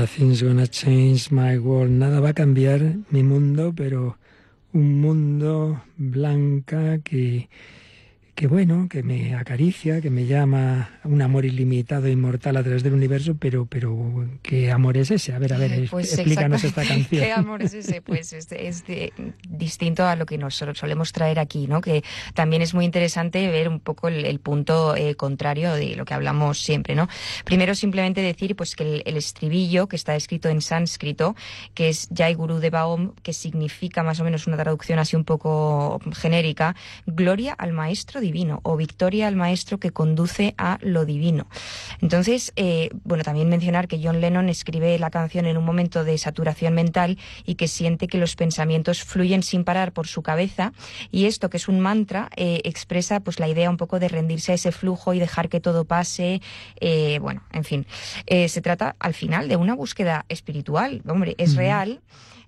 Nothing's gonna change my world. Nada va a cambiar mi mundo, pero un mundo, Blanca, que bueno, que me acaricia, que me llama a un amor ilimitado e inmortal a través del universo, pero ¿qué amor es ese? A ver, pues explícanos esta canción. ¿Qué amor es ese? Pues distinto a lo que nos solemos traer aquí, ¿no? Que también es muy interesante ver un poco el punto contrario de lo que hablamos siempre, ¿no? Primero simplemente decir pues que el estribillo, que está escrito en sánscrito, que es Jai Guru Deva Om, que significa más o menos una traducción así un poco genérica, gloria al maestro divino, o victoria al maestro que conduce a lo divino. Entonces, bueno, también mencionar que John Lennon escribe la canción en un momento de saturación mental y que siente que los pensamientos fluyen sin parar por su cabeza, y esto, que es un mantra, expresa pues la idea un poco de rendirse a ese flujo y dejar que todo pase. Bueno, en fin, se trata al final de una búsqueda espiritual. Hombre, es real,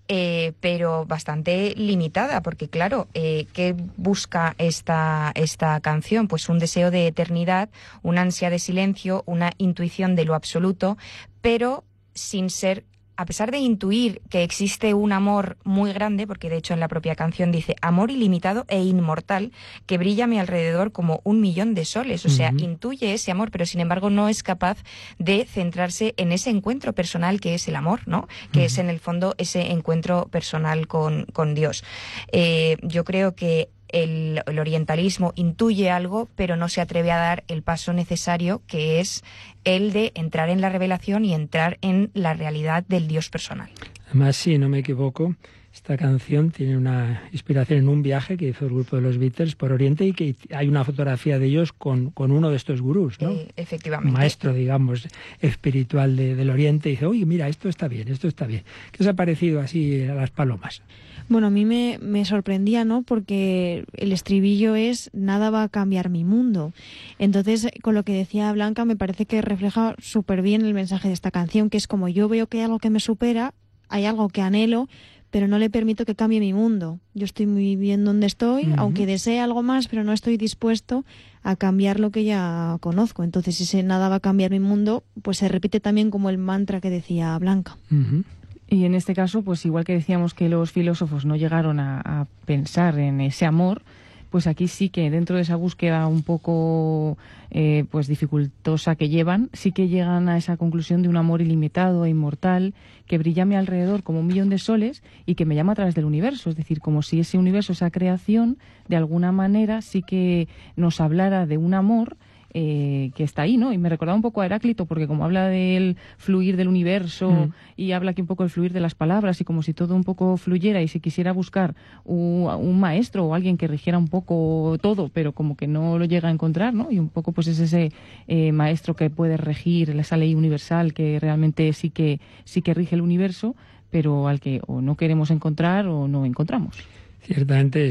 pero bastante limitada, porque claro, ¿qué busca esta canción? Pues un deseo de eternidad, una ansia de silencio, una intuición de lo absoluto, pero sin ser, a pesar de intuir que existe un amor muy grande, porque de hecho en la propia canción dice amor ilimitado e inmortal que brilla a mi alrededor como 1.000.000 de soles. O sea, intuye ese amor, pero sin embargo no es capaz de centrarse en ese encuentro personal que es el amor, ¿no? Que es en el fondo ese encuentro personal con Dios. Yo creo que el orientalismo intuye algo, pero no se atreve a dar el paso necesario, que es el de entrar en la revelación y entrar en la realidad del Dios personal. Además, si no me equivoco, esta canción tiene una inspiración en un viaje que hizo el grupo de los Beatles por Oriente, y que hay una fotografía de ellos con uno de estos gurús, ¿no? Efectivamente. Maestro, digamos, espiritual del Oriente, y dice, oye, mira, esto está bien, esto está bien. ¿Qué os ha parecido así a las palomas? Bueno, a mí me sorprendía, ¿no? Porque el estribillo es nada va a cambiar mi mundo. Entonces, con lo que decía Blanca, me parece que refleja súper bien el mensaje de esta canción, que es como yo veo que hay algo que me supera, hay algo que anhelo, pero no le permito que cambie mi mundo. Yo estoy muy bien donde estoy, aunque desee algo más, pero no estoy dispuesto a cambiar lo que ya conozco. Entonces, ese nada va a cambiar mi mundo, pues se repite también como el mantra que decía Blanca. Y en este caso, pues igual que decíamos que los filósofos no llegaron a pensar en ese amor, pues aquí sí que dentro de esa búsqueda un poco pues dificultosa que llevan, sí que llegan a esa conclusión de un amor ilimitado e inmortal que brilla a mi alrededor como 1.000.000 de soles y que me llama a través del universo. Es decir, como si ese universo, esa creación, de alguna manera sí que nos hablara de un amor que está ahí, ¿no? Y me recordaba un poco a Heráclito, porque como habla del fluir del universo y habla aquí un poco del fluir de las palabras, y como si todo un poco fluyera, y si quisiera buscar un maestro o alguien que rigiera un poco todo, pero como que no lo llega a encontrar, ¿no? Y un poco pues es ese maestro que puede regir esa ley universal que realmente sí que rige el universo, pero al que o no queremos encontrar o no encontramos. Ciertamente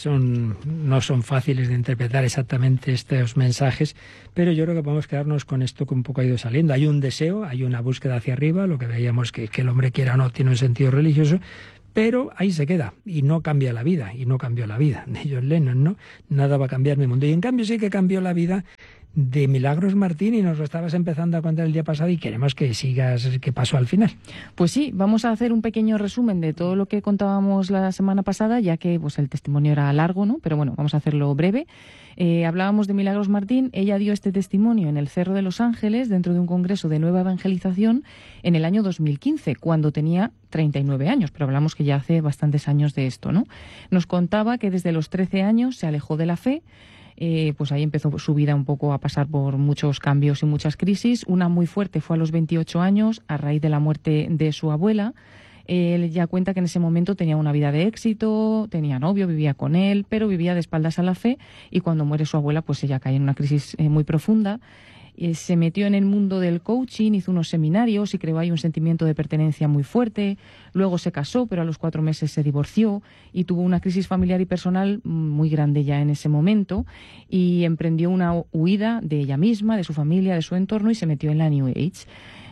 no son fáciles de interpretar exactamente estos mensajes, pero yo creo que podemos quedarnos con esto que un poco ha ido saliendo. Hay un deseo, hay una búsqueda hacia arriba, lo que veíamos que el hombre quiera o no tiene un sentido religioso, pero ahí se queda y no cambia la vida, y no cambió la vida de John Lennon, ¿no? Nada va a cambiar mi mundo. Y en cambio sí que cambió la vida de Milagros Martín, y nos lo estabas empezando a contar el día pasado y queremos que sigas qué pasó al final. Pues sí, vamos a hacer un pequeño resumen de todo lo que contábamos la semana pasada, ya que pues el testimonio era largo, ¿no? Pero bueno, vamos a hacerlo breve. Hablábamos de Milagros Martín. Ella dio este testimonio en el Cerro de los Ángeles dentro de un congreso de nueva evangelización en el año 2015, cuando tenía 39 años, pero hablamos que ya hace bastantes años de esto, ¿no? Nos contaba que desde los 13 años se alejó de la fe. Pues ahí empezó su vida un poco a pasar por muchos cambios y muchas crisis. Una muy fuerte fue a los 28 años, a raíz de la muerte de su abuela. Él ya cuenta que en ese momento tenía una vida de éxito, tenía novio, vivía con él, pero vivía de espaldas a la fe, y cuando muere su abuela, pues ella cae en una crisis muy profunda. Se metió en el mundo del coaching, hizo unos seminarios y creó ahí un sentimiento de pertenencia muy fuerte. Luego se casó, pero a los 4 meses se divorció y tuvo una crisis familiar y personal muy grande ya en ese momento, y emprendió una huida de ella misma, de su familia, de su entorno, y se metió en la New Age.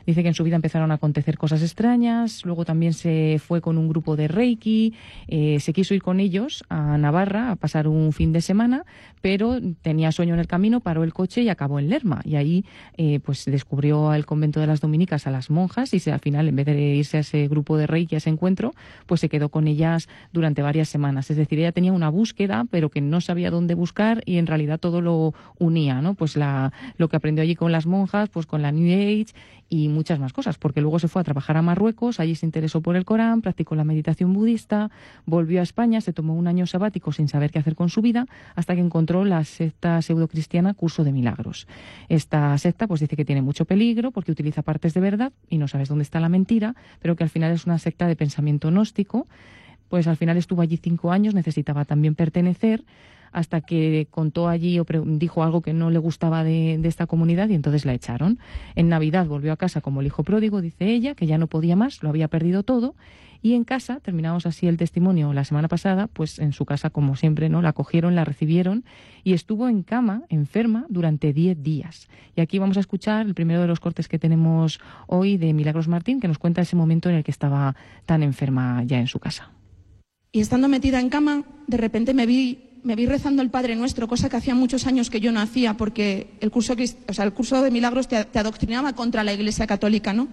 Dice que en su vida empezaron a acontecer cosas extrañas, luego también se fue con un grupo de Reiki, se quiso ir con ellos a Navarra a pasar un fin de semana, pero tenía sueño en el camino, paró el coche y acabó en Lerma. Y ahí pues descubrió el convento de las dominicas, a las monjas, y al final, en vez de irse a ese grupo de Reiki, a ese encuentro, pues se quedó con ellas durante varias semanas. Es decir, ella tenía una búsqueda, pero que no sabía dónde buscar, y en realidad todo lo unía, ¿no? Pues lo que aprendió allí con las monjas, pues con la New Age y muchas más cosas, porque luego se fue a trabajar a Marruecos, allí se interesó por el Corán, practicó la meditación budista, volvió a España, se tomó un año sabático sin saber qué hacer con su vida, hasta que encontró la secta pseudocristiana Curso de Milagros. Esta secta pues dice que tiene mucho peligro porque utiliza partes de verdad y no sabes dónde está la mentira, pero que al final es una secta de pensamiento gnóstico. Pues al final estuvo allí 5 años, necesitaba también pertenecer, hasta que contó allí o dijo algo que no le gustaba de esta comunidad, y entonces la echaron. En Navidad volvió a casa como el hijo pródigo, dice ella, que ya no podía más, lo había perdido todo, y en casa, terminamos así el testimonio la semana pasada, pues en su casa, como siempre, ¿no? La acogieron, la recibieron, y estuvo en cama, enferma, durante 10 días. Y aquí vamos a escuchar el primero de los cortes que tenemos hoy de Milagros Martín, que nos cuenta ese momento en el que estaba tan enferma ya en su casa. Y estando metida en cama, de repente me vi rezando el Padre Nuestro, cosa que hacía muchos años que yo no hacía, porque el curso de Milagros te adoctrinaba contra la Iglesia Católica, ¿no?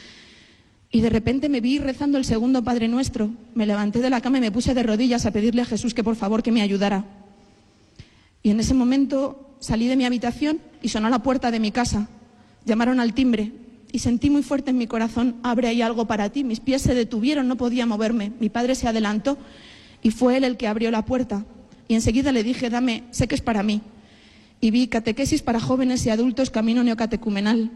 Y de repente me vi rezando el segundo Padre Nuestro. Me levanté de la cama y me puse de rodillas a pedirle a Jesús que por favor que me ayudara. Y en ese momento salí de mi habitación y sonó la puerta de mi casa. Llamaron al timbre y sentí muy fuerte en mi corazón: abre ahí algo para ti. Mis pies se detuvieron, no podía moverme. Mi padre se adelantó y fue él el que abrió la puerta. Y enseguida le dije: dame, sé que es para mí. Y vi catequesis para jóvenes y adultos, camino neocatecumenal.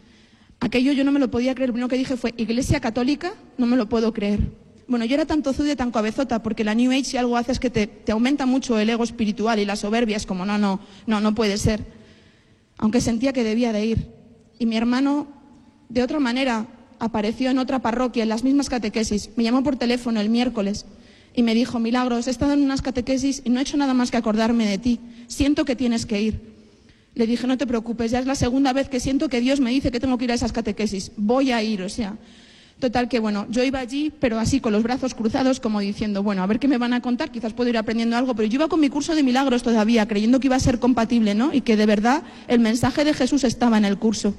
Aquello yo no me lo podía creer. Lo primero que dije fue: Iglesia Católica, no me lo puedo creer. Bueno, yo era tan tozuda y tan cabezota, porque la New Age, si algo hace es que te aumenta mucho el ego espiritual, y la soberbia es como no puede ser. Aunque sentía que debía de ir. Y mi hermano, de otra manera, apareció en otra parroquia, en las mismas catequesis. Me llamó por teléfono el miércoles y me dijo: Milagros, he estado en unas catequesis y no he hecho nada más que acordarme de ti. Siento que tienes que ir. Le dije: no te preocupes, ya es la segunda vez que siento que Dios me dice que tengo que ir a esas catequesis. Voy a ir, Total que, bueno, yo iba allí, pero así con los brazos cruzados, como diciendo: bueno, a ver qué me van a contar, quizás puedo ir aprendiendo algo. Pero yo iba con mi curso de milagros todavía, creyendo que iba a ser compatible, ¿no? Y que de verdad el mensaje de Jesús estaba en el curso.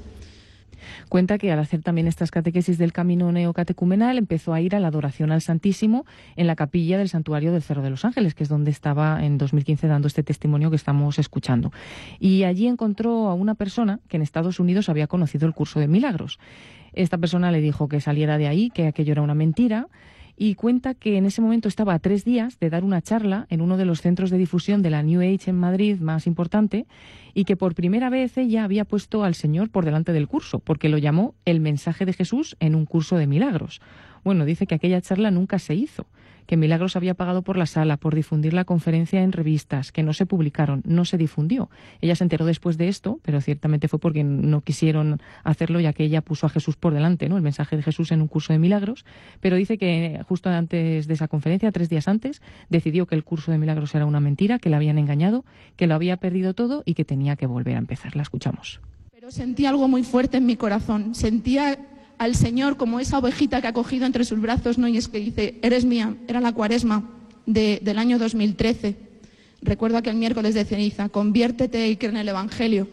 Cuenta que al hacer también estas catequesis del camino neocatecumenal empezó a ir a la adoración al Santísimo en la capilla del Santuario del Cerro de los Ángeles, que es donde estaba en 2015 dando este testimonio que estamos escuchando. Y allí encontró a una persona que en Estados Unidos había conocido el curso de milagros. Esta persona le dijo que saliera de ahí, que aquello era una mentira, y cuenta que en ese momento estaba a 3 días de dar una charla en uno de los centros de difusión de la New Age en Madrid más importante, y que por primera vez ella había puesto al Señor por delante del curso, porque lo llamó el mensaje de Jesús en un curso de milagros. Bueno, dice que aquella charla nunca se hizo, que Milagros había pagado por la sala, por difundir la conferencia en revistas, que no se publicaron, no se difundió. Ella se enteró después de esto, pero ciertamente fue porque no quisieron hacerlo, ya que ella puso a Jesús por delante, ¿no? El mensaje de Jesús en un curso de milagros. Pero dice que justo antes de esa conferencia, 3 días antes, decidió que el curso de milagros era una mentira, que la habían engañado, que lo había perdido todo y que tenía que volver a empezar. La escuchamos. Pero sentí algo muy fuerte en mi corazón. Sentía al Señor como esa ovejita que ha cogido entre sus brazos, ¿no? Y es que dice: eres mía. Era la Cuaresma del año 2013. Recuerdo aquel miércoles de ceniza: conviértete y cree en el Evangelio.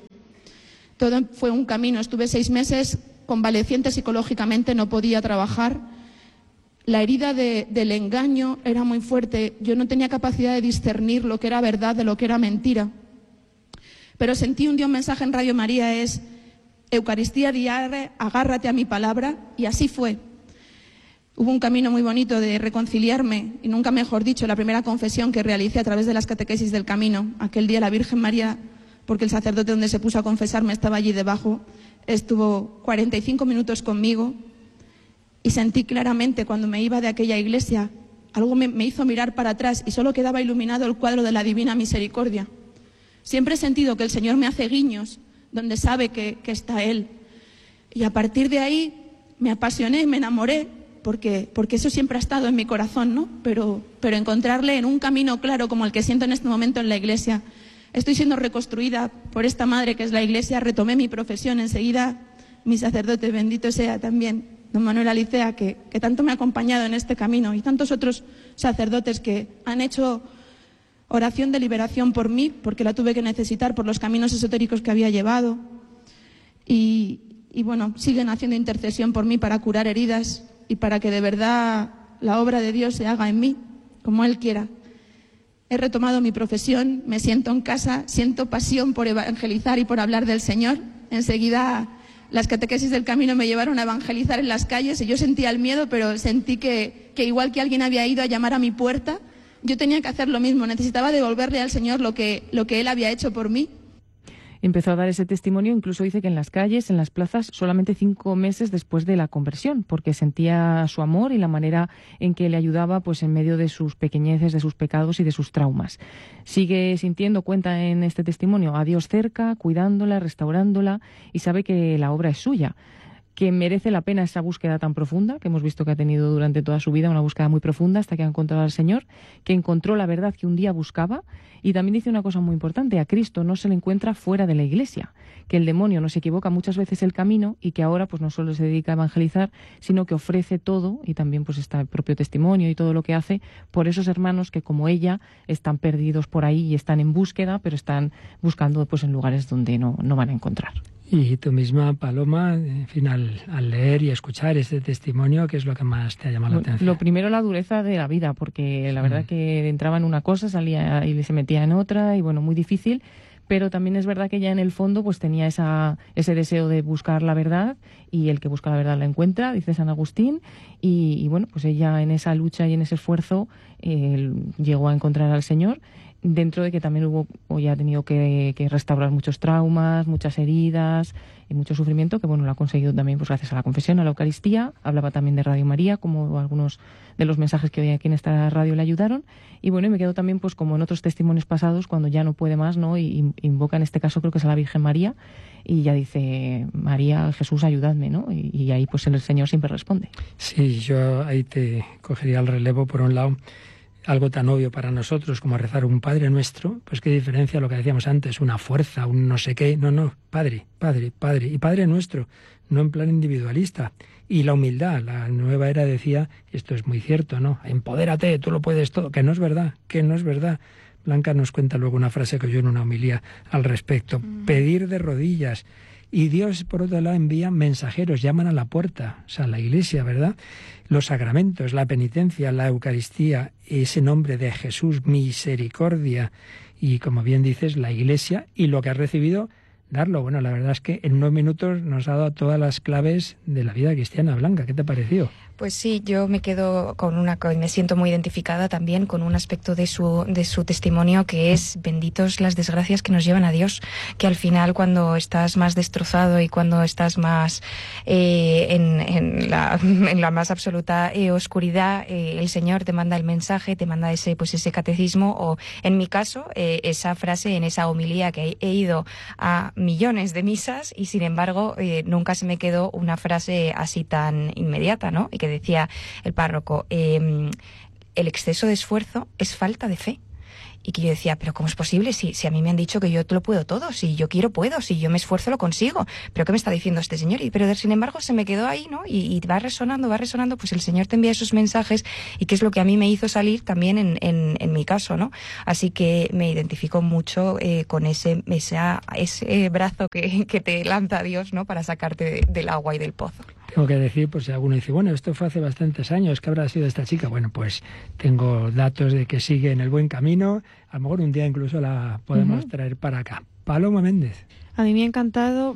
Todo fue un camino. Estuve 6 meses convaleciente psicológicamente, no podía trabajar. La herida del engaño era muy fuerte. Yo no tenía capacidad de discernir lo que era verdad de lo que era mentira. Pero sentí un día un mensaje en Radio María: es Eucaristía diaria, agárrate a mi palabra. Y así fue. Hubo un camino muy bonito de reconciliarme, y nunca mejor dicho, la primera confesión que realicé a través de las catequesis del camino. Aquel día la Virgen María, porque el sacerdote donde se puso a confesarme estaba allí debajo, estuvo 45 minutos conmigo, y sentí claramente cuando me iba de aquella iglesia, algo me hizo mirar para atrás y solo quedaba iluminado el cuadro de la Divina Misericordia. Siempre he sentido que el Señor me hace guiños donde sabe que está Él. Y a partir de ahí me apasioné, me enamoré, porque eso siempre ha estado en mi corazón, ¿no? Pero encontrarle en un camino claro como el que siento en este momento en la iglesia. Estoy siendo reconstruida por esta madre que es la iglesia, retomé mi profesión enseguida, mi sacerdote, bendito sea también don Manuel Alicea, que tanto me ha acompañado en este camino, y tantos otros sacerdotes que han hecho oración de liberación por mí, porque la tuve que necesitar por los caminos esotéricos que había llevado. Y bueno, siguen haciendo intercesión por mí para curar heridas y para que de verdad la obra de Dios se haga en mí, como Él quiera. He retomado mi profesión, me siento en casa, siento pasión por evangelizar y por hablar del Señor. Enseguida las catequesis del camino me llevaron a evangelizar en las calles y yo sentía el miedo, pero sentí que igual que alguien había ido a llamar a mi puerta, yo tenía que hacer lo mismo. Necesitaba devolverle al Señor lo que Él había hecho por mí. Empezó a dar ese testimonio, incluso dice que en las calles, en las plazas, solamente 5 meses después de la conversión, porque sentía su amor y la manera en que le ayudaba pues en medio de sus pequeñeces, de sus pecados y de sus traumas. Sigue sintiendo, cuenta en este testimonio, a Dios cerca, cuidándola, restaurándola, y sabe que la obra es suya, que merece la pena esa búsqueda tan profunda que hemos visto que ha tenido durante toda su vida, una búsqueda muy profunda hasta que ha encontrado al Señor, que encontró la verdad que un día buscaba. Y también dice una cosa muy importante: a Cristo no se le encuentra fuera de la Iglesia, que el demonio nos equivoca muchas veces el camino y que ahora pues no solo se dedica a evangelizar, sino que ofrece todo, y también pues está el propio testimonio y todo lo que hace por esos hermanos que, como ella, están perdidos por ahí y están en búsqueda, pero están buscando pues en lugares donde no van a encontrar. Y tú misma, Paloma, en fin, al leer y escuchar este testimonio, ¿qué es lo que más te ha llamado la atención? Lo primero, la dureza de la vida, porque la verdad que entraba en una cosa, salía y se metía en otra, y bueno, muy difícil. Pero también es verdad que ella en el fondo pues tenía ese deseo de buscar la verdad, y el que busca la verdad la encuentra, dice San Agustín, y bueno, pues ella en esa lucha y en ese esfuerzo llegó a encontrar al Señor, dentro de que también ha tenido que restaurar muchos traumas, muchas heridas y mucho sufrimiento, que bueno, lo ha conseguido también pues gracias a la confesión, a la Eucaristía. Hablaba también de Radio María, como algunos de los mensajes que hoy aquí en esta radio le ayudaron. Y bueno, y me quedo también pues como en otros testimonios pasados, cuando ya no puede más, ¿no? Y invoca, en este caso creo que es a la Virgen María, y ya dice: María, Jesús, ayudadme, ¿no? Y ahí pues el Señor siempre responde. Sí, yo ahí te cogería el relevo. Por un lado, algo tan obvio para nosotros como rezar un Padre Nuestro, pues qué diferencia a lo que decíamos antes, una fuerza, un no sé qué. No, Padre, Padre, Padre. Y Padre Nuestro, no en plan individualista. Y la humildad, la nueva era decía, y esto es muy cierto, ¿no? Empodérate, tú lo puedes todo, que no es verdad. Blanca nos cuenta luego una frase que oyó en una homilía al respecto. Pedir de rodillas. Y Dios, por otro lado, envía mensajeros, llaman a la puerta, o sea, la Iglesia, ¿verdad? Los sacramentos, la penitencia, la Eucaristía, ese nombre de Jesús, misericordia, y como bien dices, la Iglesia, y lo que has recibido, darlo. Bueno, la verdad es que en unos minutos nos ha dado todas las claves de la vida cristiana. Blanca, ¿qué te pareció? Pues sí, yo me quedo me siento muy identificada también con un aspecto de su testimonio, que es: benditos las desgracias que nos llevan a Dios, que al final, cuando estás más destrozado y cuando estás más en la más absoluta oscuridad, el Señor te manda el mensaje, te manda ese catecismo, o en mi caso esa frase en esa homilía, que he ido a millones de misas y sin embargo nunca se me quedó una frase así tan inmediata, ¿no? Y que decía el párroco: el exceso de esfuerzo es falta de fe. Y que yo decía: pero ¿cómo es posible? Si a mí me han dicho que yo lo puedo todo, si yo quiero puedo, si yo me esfuerzo lo consigo. ¿Pero qué me está diciendo este señor? Pero sin embargo se me quedó ahí, ¿no? Y va resonando, pues el Señor te envía esos mensajes, y que es lo que a mí me hizo salir también en mi caso, ¿no? Así que me identifico mucho con ese brazo que te lanza Dios, ¿no? Para sacarte del agua y del pozo. Tengo que decir, por si alguno dice, bueno, esto fue hace bastantes años, ¿qué habrá sido esta chica? Bueno, pues tengo datos de que sigue en el buen camino. A lo mejor un día incluso la podemos traer para acá. Paloma Méndez. A mí me ha encantado,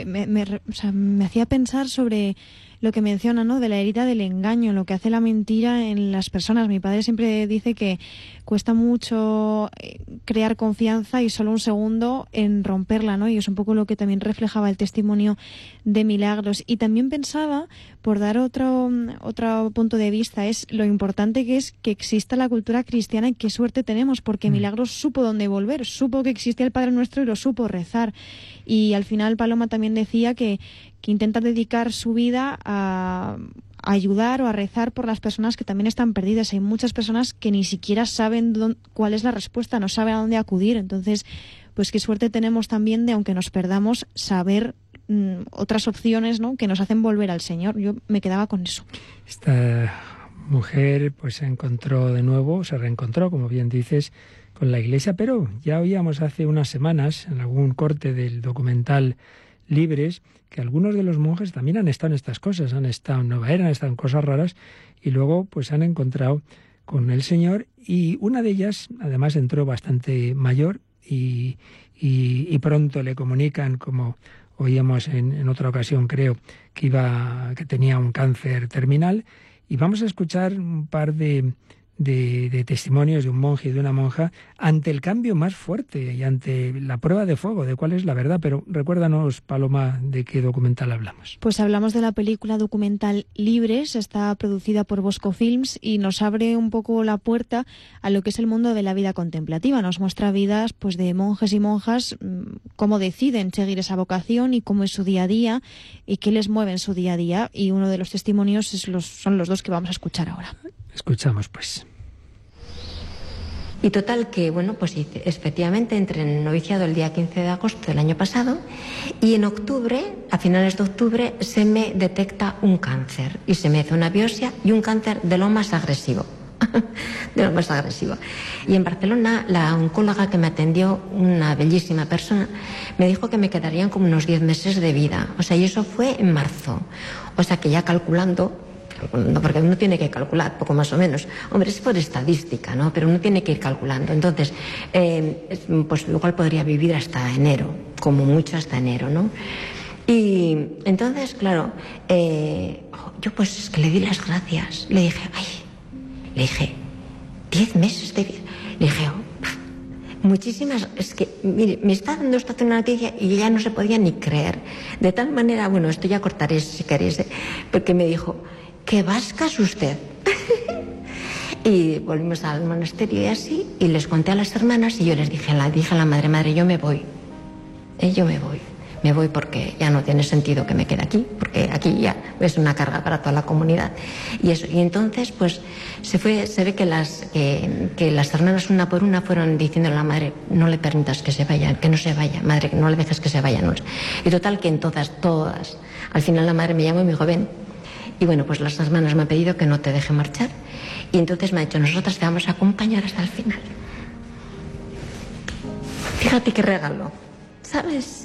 me hacía pensar sobre lo que menciona, ¿no?, de la herida del engaño, lo que hace la mentira en las personas. Mi padre siempre dice que cuesta mucho crear confianza y solo un segundo en romperla, ¿no? Y es un poco lo que también reflejaba el testimonio de Milagros. Y también pensaba, por dar otro punto de vista, es lo importante que es que exista la cultura cristiana, y qué suerte tenemos, porque Milagros supo dónde volver, supo que existía el Padre Nuestro y lo supo rezar. Y al final Paloma también decía que intenta dedicar su vida a ayudar o a rezar por las personas que también están perdidas. Hay muchas personas que ni siquiera saben cuál es la respuesta, no saben a dónde acudir. Entonces, pues qué suerte tenemos también de, aunque nos perdamos, saber otras opciones, ¿no?, que nos hacen volver al Señor. Yo me quedaba con eso. Esta mujer pues se encontró de nuevo, se reencontró, como bien dices, con la Iglesia, pero ya oíamos hace unas semanas en algún corte del documental Libres que algunos de los monjes también han estado en estas cosas, han estado en Nueva Era, han estado en cosas raras y luego pues se han encontrado con el Señor, y una de ellas además entró bastante mayor y pronto le comunican, como oíamos en otra ocasión creo, que tenía un cáncer terminal. Y vamos a escuchar un par de testimonios de un monje y de una monja ante el cambio más fuerte y ante la prueba de fuego de cuál es la verdad. Pero recuérdanos, Paloma, de qué documental hablamos. Pues hablamos de la película documental Libres, está producida por Bosco Films y nos abre un poco la puerta a lo que es el mundo de la vida contemplativa. Nos muestra vidas pues de monjes y monjas, cómo deciden seguir esa vocación y cómo es su día a día y qué les mueve en su día a día. Y uno de los testimonios son los dos que vamos a escuchar ahora. Escuchamos, pues. Y total que, bueno, pues efectivamente entré en el noviciado el día 15 de agosto del año pasado y en octubre, a finales de octubre, se me detecta un cáncer y se me hace una biopsia y un cáncer de lo más agresivo. De lo más agresivo. Y en Barcelona, la oncóloga que me atendió, una bellísima persona, me dijo que me quedarían como unos 10 meses de vida. O sea, y eso fue en marzo. O sea, que ya calculando, porque uno tiene que calcular, poco más o menos. Hombre, es por estadística, ¿no? Pero uno tiene que ir calculando. Entonces, pues igual podría vivir hasta enero, como mucho hasta enero, ¿no? Y entonces, claro, yo pues es que le di las gracias. Le dije, 10 meses de vida. Le dije, muchísimas, es que, mire, me está dando esta una noticia y ya no se podía ni creer. De tal manera, bueno, esto ya cortaré si queréis, porque me dijo, ¿qué vasca es usted? Y volvimos al monasterio y así, y les conté a las hermanas y yo les dije a la madre, yo me voy. Me voy porque ya no tiene sentido que me quede aquí, porque aquí ya es una carga para toda la comunidad. Y eso, y entonces pues se ve que las hermanas una por una fueron diciendo a la madre, no le permitas que se vaya, que no se vaya, madre, que no le dejes que se vaya. No. Y total que en todas, al final la madre me llamó y me dijo, ven. Y bueno, pues las hermanas me han pedido que no te deje marchar. Y entonces me ha dicho, nosotras te vamos a acompañar hasta el final. Fíjate qué regalo, ¿sabes?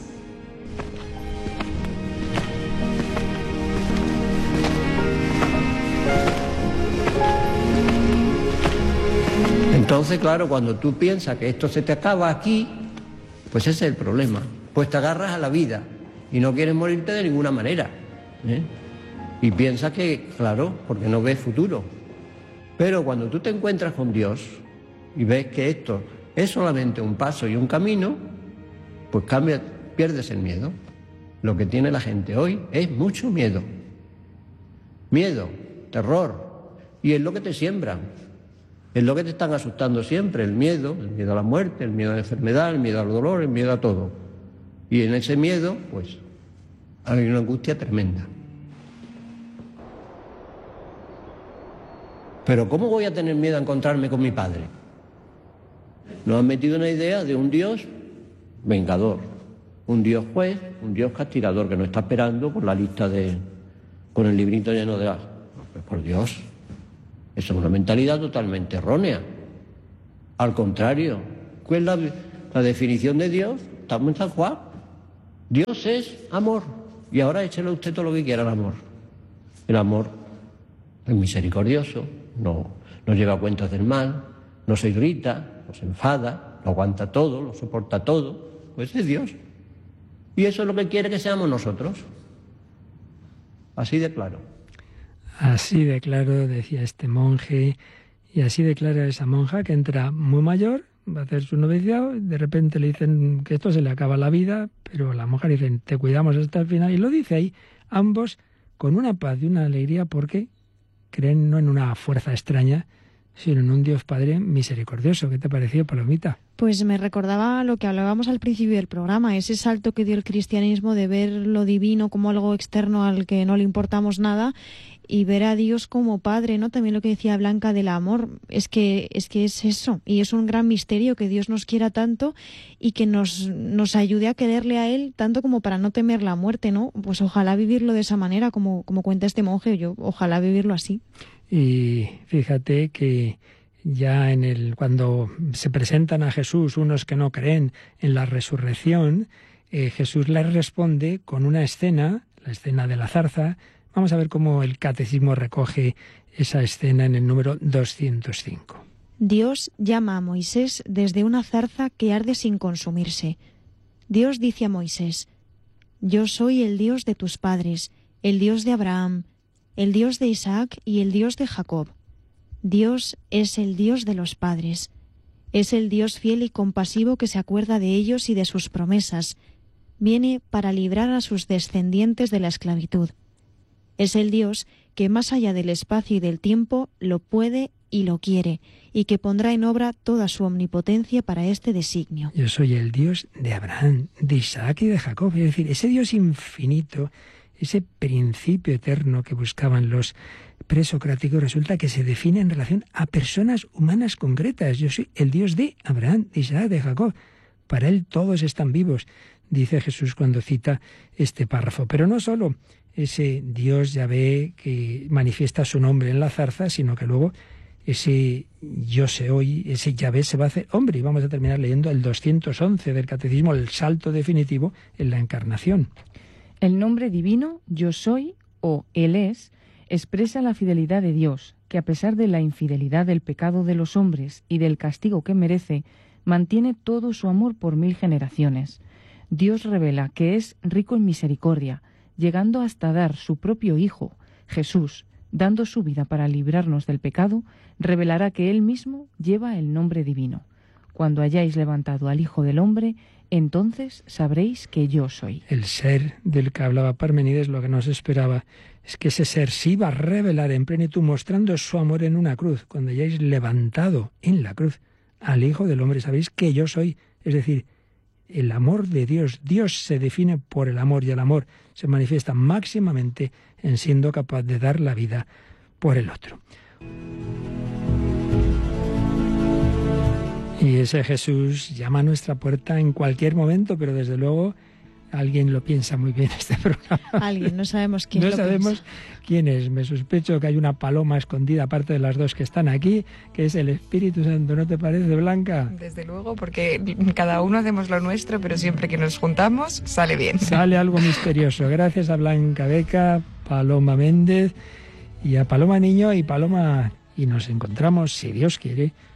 Entonces, claro, cuando tú piensas que esto se te acaba aquí, pues ese es el problema. Pues te agarras a la vida y no quieres morirte de ninguna manera, ¿eh? Y piensas que, claro, porque no ves futuro. Pero cuando tú te encuentras con Dios y ves que esto es solamente un paso y un camino, pues pierdes el miedo. Lo que tiene la gente hoy es mucho miedo. Miedo, terror, y es lo que te siembran. Es lo que te están asustando siempre, el miedo a la muerte, el miedo a la enfermedad, el miedo al dolor, el miedo a todo. Y en ese miedo, pues, hay una angustia tremenda. Pero ¿cómo voy a tener miedo a encontrarme con mi padre? Nos han metido una idea de un Dios vengador, un Dios juez, un Dios castigador que nos está esperando con la lista con el librito lleno de... Pues por Dios... Eso es una mentalidad totalmente errónea. Al contrario, ¿cuál es la definición de Dios? Estamos en San Juan. Dios es amor. Y ahora échele usted todo lo que quiera al amor. El amor es misericordioso, no lleva cuentas del mal, no se irrita, no se enfada, lo aguanta todo, lo soporta todo. Pues es Dios. Y eso es lo que quiere que seamos nosotros. Así de claro. Así de claro, decía este monje, y así declara esa monja que entra muy mayor, va a hacer su noviciado, de repente le dicen que esto se le acaba la vida, pero la monja le dice, te cuidamos hasta el final, y lo dice ahí, ambos con una paz y una alegría, porque creen no en una fuerza extraña, sino en un Dios Padre misericordioso. ¿Qué te pareció, Palomita? Pues me recordaba lo que hablábamos al principio del programa, ese salto que dio el cristianismo de ver lo divino como algo externo al que no le importamos nada y ver a Dios como Padre, ¿no? También lo que decía Blanca del amor, es que es eso, y es un gran misterio que Dios nos quiera tanto y que nos ayude a quererle a Él tanto como para no temer la muerte, ¿no? Pues ojalá vivirlo de esa manera, como cuenta este monje, yo ojalá vivirlo así. Y fíjate que ya cuando se presentan a Jesús unos que no creen en la resurrección, Jesús les responde con una escena, la escena de la zarza. Vamos a ver cómo el catecismo recoge esa escena en el número 205. Dios llama a Moisés desde una zarza que arde sin consumirse. Dios dice a Moisés: Yo soy el Dios de tus padres, el Dios de Abraham, el Dios de Isaac y el Dios de Jacob. Dios es el Dios de los padres. Es el Dios fiel y compasivo que se acuerda de ellos y de sus promesas. Viene para librar a sus descendientes de la esclavitud. Es el Dios que más allá del espacio y del tiempo lo puede y lo quiere, y que pondrá en obra toda su omnipotencia para este designio. Yo soy el Dios de Abraham, de Isaac y de Jacob. Es decir, ese Dios infinito, ese principio eterno que buscaban los presocráticos, resulta que se define en relación a personas humanas concretas. Yo soy el Dios de Abraham, de Isaac, de Jacob. Para él todos están vivos, dice Jesús cuando cita este párrafo. Pero no solo ese Dios Yahvé que manifiesta su nombre en la zarza, sino que luego ese yo soy, ese Yahvé se va a hacer hombre. Y vamos a terminar leyendo el 211 del Catecismo, el salto definitivo en la encarnación. El nombre divino, yo soy o Él es, expresa la fidelidad de Dios, que a pesar de la infidelidad del pecado de los hombres y del castigo que merece, mantiene todo su amor por 1000 generaciones. Dios revela que es rico en misericordia, llegando hasta dar su propio Hijo, Jesús, dando su vida para librarnos del pecado, revelará que Él mismo lleva el nombre divino. Cuando hayáis levantado al Hijo del Hombre, entonces sabréis que yo soy. El ser del que hablaba Parmenides, lo que nos esperaba es que ese ser se iba a revelar en plenitud mostrando su amor en una cruz. Cuando hayáis levantado en la cruz al Hijo del Hombre, sabéis que yo soy. Es decir, el amor de Dios. Dios se define por el amor y el amor se manifiesta máximamente en siendo capaz de dar la vida por el otro. Y ese Jesús llama a nuestra puerta en cualquier momento, pero desde luego alguien lo piensa muy bien este programa. Alguien, no sabemos quién. No sabemos quién es. Me sospecho que hay una paloma escondida, aparte de las dos que están aquí, que es el Espíritu Santo. ¿No te parece, Blanca? Desde luego, porque cada uno hacemos lo nuestro, pero siempre que nos juntamos sale bien. Sale algo misterioso. Gracias a Blanca Beca, Paloma Méndez y a Paloma Niño y Paloma. Y nos encontramos, si Dios quiere,